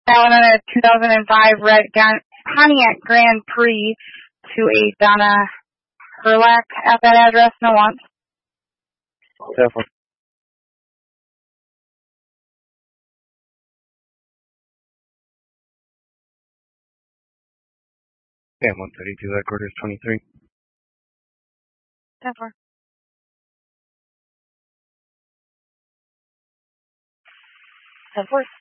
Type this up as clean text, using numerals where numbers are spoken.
Selling a 2005 red Pontiac Grand Prix to a Donna Herlack at that address. No wants. Definitely. Yeah, 132 headquarters 23. Definitely. Of course.